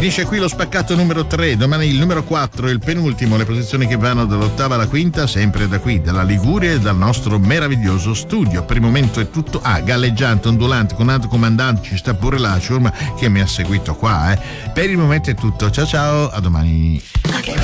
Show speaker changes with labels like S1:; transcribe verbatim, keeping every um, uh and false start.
S1: Finisce qui lo spaccato numero tre, domani il numero quattro, il penultimo, le posizioni che vanno dall'ottava alla quinta, sempre da qui, dalla Liguria e dal nostro meraviglioso studio. Per il momento è tutto, ah, galleggiante, ondulante, con altro comandante, ci sta pure la ciurma che mi ha seguito qua, eh. Per il momento è tutto, ciao ciao, a domani.